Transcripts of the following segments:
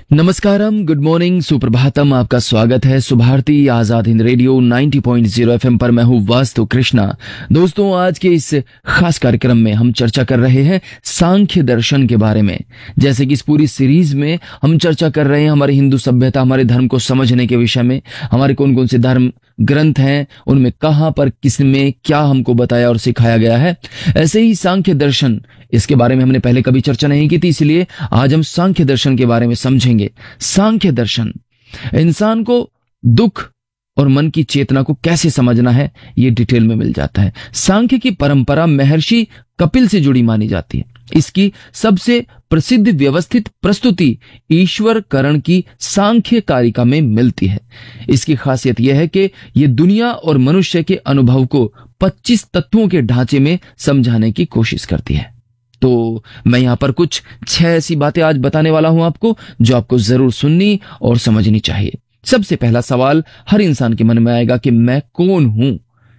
नमस्कारम, good morning, Suprabhatam. आपका स्वागत है सुभारती आजाद हिंद रेडियो 90.0 एफएम पर। मैं हूं वास्तु कृष्णा। दोस्तों, आज के इस खास कार्यक्रम में हम चर्चा कर रहे हैं सांख्य दर्शन के बारे में। जैसे कि इस पूरी सीरीज में हम चर्चा कर रहे हैं हमारी हिंदू सभ्यता, हमारे धर्म को समझने के विषय में। हमारे कौन कौन से धर्म ग्रंथ हैं, उनमें कहां पर किसमें क्या हमको बताया और सिखाया गया है। ऐसे ही सांख्य दर्शन, इसके बारे में हमने पहले कभी चर्चा नहीं की थी, इसलिए आज हम सांख्य दर्शन के बारे में समझेंगे। सांख्य दर्शन इंसान को दुख और मन की चेतना को कैसे समझना है, ये डिटेल में मिल जाता है। सांख्य की परंपरा महर्षि कपिल से जुड़ी मानी जाती है। इसकी सबसे प्रसिद्ध व्यवस्थित प्रस्तुति ईश्वर करण की सांख्य कारिका में मिलती है। इसकी खासियत यह है कि यह दुनिया और मनुष्य के अनुभव को 25 तत्वों के ढांचे में समझाने की कोशिश करती है। तो मैं यहां पर कुछ 6 ऐसी बातें आज बताने वाला हूं आपको, जो आपको जरूर सुननी और समझनी चाहिए। सबसे पहला सवाल हर इंसान के मन में आएगा कि मैं कौन हूं,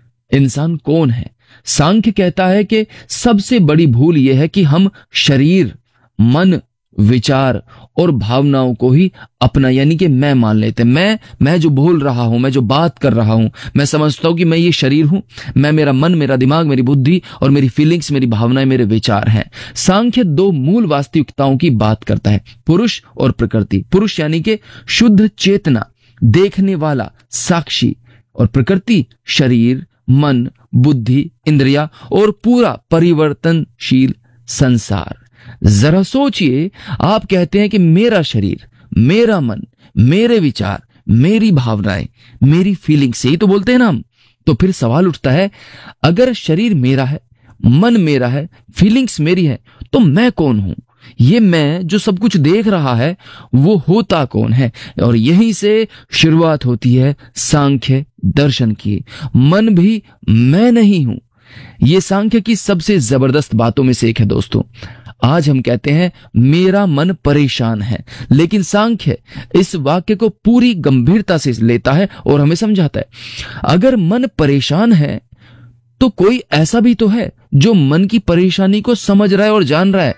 इंसान कौन है। सांख्य कहता है कि सबसे बड़ी भूल यह है कि हम शरीर, मन, विचार और भावनाओं को ही अपना यानी कि मैं मान लेते हैं। मैं जो बोल रहा हूं, मैं जो बात कर रहा हूं, मैं समझता हूं कि मैं ये शरीर हूं, मैं, मेरा मन, मेरा दिमाग, मेरी बुद्धि और मेरी फीलिंग्स, मेरी भावनाएं, मेरे विचार हैं। सांख्य 2 मूल वास्तविकताओं की बात करता है, पुरुष और प्रकृति। पुरुष यानी कि शुद्ध चेतना, देखने वाला, साक्षी, और प्रकृति शरीर, मन, बुद्धि, इंद्रिया और पूरा परिवर्तनशील संसार। जरा सोचिए, आप कहते हैं कि मेरा शरीर, मेरा मन, मेरे विचार, मेरी भावनाएं, मेरी फीलिंग से ही तो बोलते हैं ना हम। तो फिर सवाल उठता है, अगर शरीर मेरा है, मन मेरा है, फीलिंग्स मेरी है, तो मैं कौन हूं? ये मैं जो सब कुछ देख रहा है, वो होता कौन है? और यहीं से शुरुआत होती है सांख्य दर्शन की। मन भी मैं नहीं हूं। ये सांख्य की सबसे जबरदस्त बातों में से एक है दोस्तों। आज हम कहते हैं मेरा मन परेशान है, लेकिन सांख्य इस वाक्य को पूरी गंभीरता से लेता है और हमें समझाता है, अगर मन परेशान है तो कोई ऐसा भी तो है जो मन की परेशानी को समझ रहा है और जान रहा है।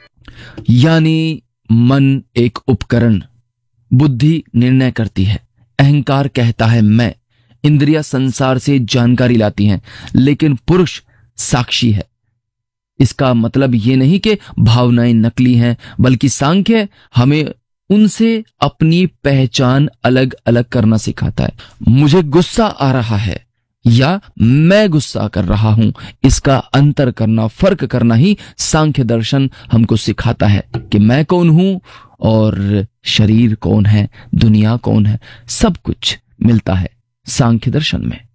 यानी मन एक उपकरण, बुद्धि निर्णय करती है, अहंकार कहता है मैं, इंद्रियां संसार से जानकारी लाती हैं, लेकिन पुरुष साक्षी है। इसका मतलब यह नहीं कि भावनाएं नकली हैं, बल्कि सांख्य हमें उनसे अपनी पहचान अलग अलग करना सिखाता है। मुझे गुस्सा आ रहा है या मैं गुस्सा कर रहा हूं, इसका अंतर करना, फर्क करना ही सांख्य दर्शन हमको सिखाता है कि मैं कौन हूं और शरीर कौन है, दुनिया कौन है। सब कुछ मिलता है सांख्य दर्शन में।